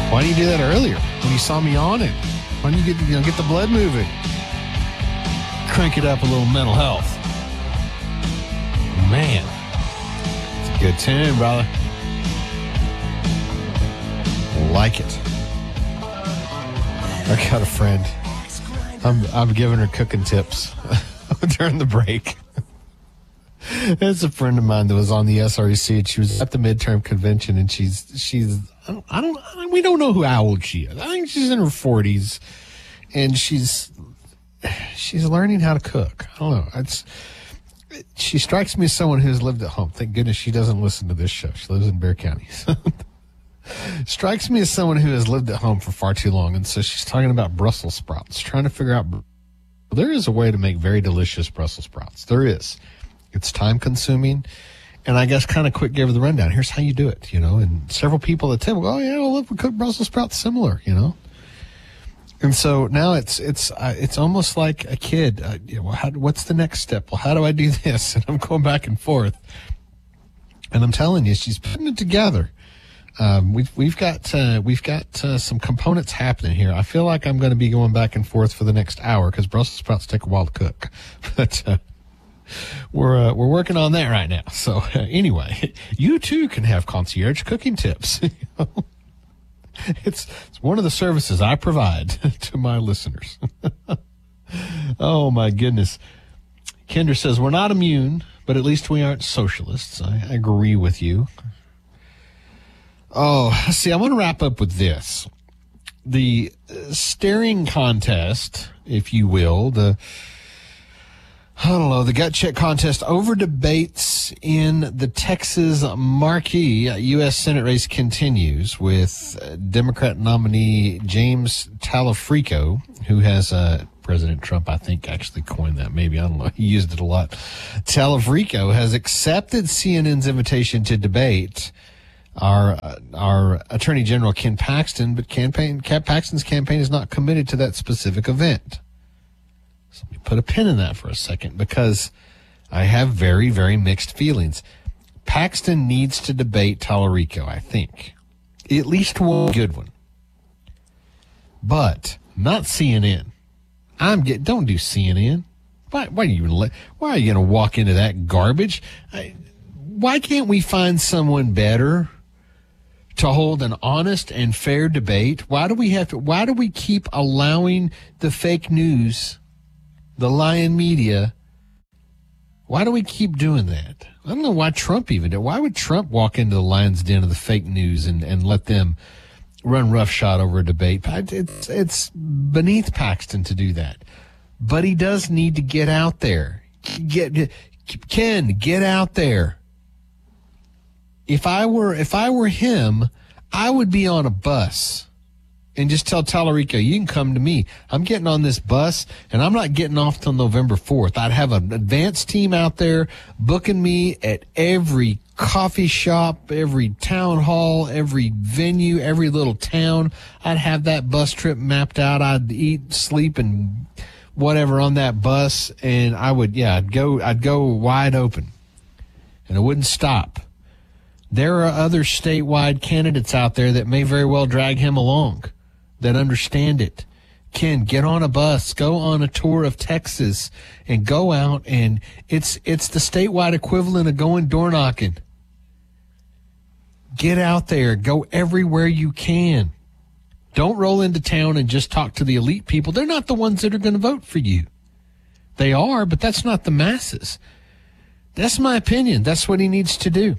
Why didn't you do that earlier when you saw me on it? Why didn't you get the blood moving? Crank it up a little mental health. Man, it's a good tune, brother. Like it. I got a friend. I'm giving her cooking tips during the break. It's a friend of mine that was on the SREC, and she was at the midterm convention, and we don't know how old she is. I think she's in her 40s, and she's learning how to cook. I don't know. She strikes me as someone who's lived at home. Thank goodness she doesn't listen to this show. She lives in Bexar County. Strikes me as someone who has lived at home for far too long, and so she's talking about Brussels sprouts, trying to figure out. There is a way to make very delicious Brussels sprouts. There is. It's time-consuming, and I guess kind of quick gave her the rundown. Here's how you do it, and several people at the table go, oh, yeah, well, look, we cook Brussels sprouts similar, And so now it's almost like a kid. What's the next step? Well, how do I do this? And I'm going back and forth. And I'm telling you, she's putting it together. We've got some components happening here. I feel like I'm going to be going back and forth for the next hour because Brussels sprouts take a while to cook. But we're working on that right now. So anyway, you too can have concierge cooking tips. It's one of the services I provide to my listeners. Oh my goodness. Kendra says we're not immune, but at least we aren't socialists. I agree with you. Oh, see, I want to wrap up with this. The staring contest, if you will, the gut check contest over debates in the Texas marquee U.S. Senate race continues with Democrat nominee James Talafrico, who has President Trump, I think, actually coined that. Maybe, I don't know. He used it a lot. Talafrico has accepted CNN's invitation to debate our Attorney General Ken Paxton, but Paxton's campaign is not committed to that specific event. So let me put a pin in that for a second because I have very, very mixed feelings. Paxton needs to debate Talarico, I think. At least one good one. But not CNN. Don't do CNN. Why are you going to walk into that garbage? Why can't we find someone better to hold an honest and fair debate? Why do we keep allowing the fake news, the lying media? Why do we keep doing that? I don't know why Trump even did. Why would Trump walk into the lion's den of the fake news and let them run roughshod over a debate? It's beneath Paxton to do that. But he does need to get out there. Ken, get out there. If I were him, I would be on a bus and just tell Talarico, you can come to me. I'm getting on this bus, and I'm not getting off till November 4th. I'd have an advanced team out there booking me at every coffee shop, every town hall, every venue, every little town. I'd have that bus trip mapped out. I'd eat, sleep, and whatever on that bus, and I'd go wide open, and I wouldn't stop. There are other statewide candidates out there that may very well drag him along, that understand it. Ken, get on a bus, go on a tour of Texas, and go out, and it's the statewide equivalent of going door knocking. Get out there, go everywhere you can. Don't roll into town and just talk to the elite people. They're not the ones that are going to vote for you. They are, but that's not the masses. That's my opinion. That's what he needs to do.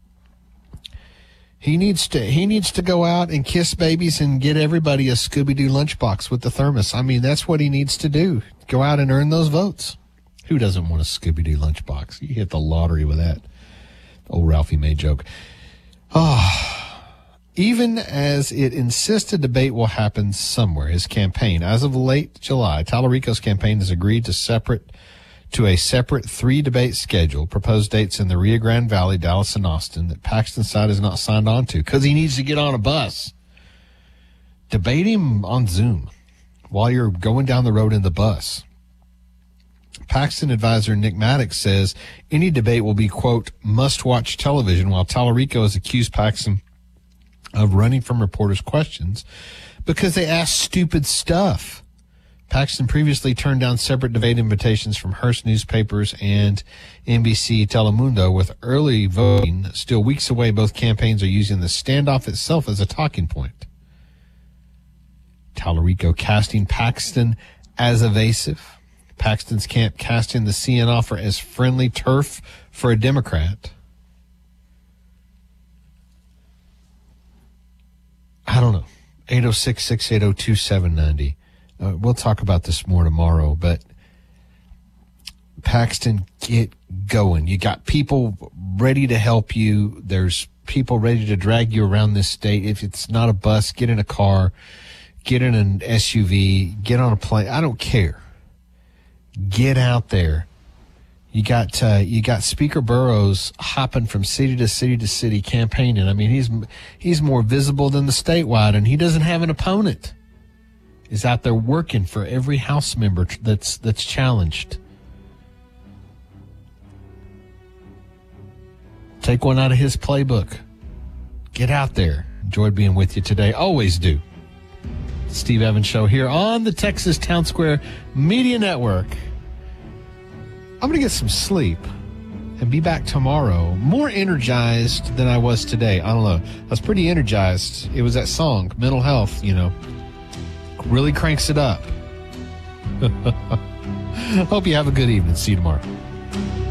He needs to go out and kiss babies and get everybody a Scooby-Doo lunchbox with the thermos. I mean, that's what he needs to do. Go out and earn those votes. Who doesn't want a Scooby-Doo lunchbox? You hit the lottery with that. Old Ralphie May joke. Even as it insists a debate will happen somewhere, his campaign, as of late July, Talarico's campaign has agreed to a separate 3-debate schedule, proposed dates in the Rio Grande Valley, Dallas, and Austin that Paxton's side has not signed on to because he needs to get on a bus. Debate him on Zoom while you're going down the road in the bus. Paxton advisor Nick Maddox says any debate will be, quote, must-watch television, while Talarico has accused Paxton of running from reporters' questions because they ask stupid stuff. Paxton previously turned down separate debate invitations from Hearst newspapers and NBC Telemundo. With early voting still weeks away, both campaigns are using the standoff itself as a talking point. Tallarico casting Paxton as evasive. Paxton's camp casting the CN offer as friendly turf for a Democrat. I don't know. 806-680-2790. We'll talk about this more tomorrow, but Paxton, get going. You got people ready to help you. There's people ready to drag you around this state. If it's not a bus, get in a car, get in an SUV, get on a plane. I don't care. Get out there. You got Speaker Burrows hopping from city to city to city campaigning. I mean, he's more visible than the statewide, and he doesn't have an opponent. He's out there working for every House member that's challenged. Take one out of his playbook. Get out there. Enjoyed being with you today. Always do. Steve Evans Show here on the Texas Town Square Media Network. I'm going to get some sleep and be back tomorrow more energized than I was today. I don't know. I was pretty energized. It was that song, Mental Health, really cranks it up. Hope you have a good evening. See you tomorrow.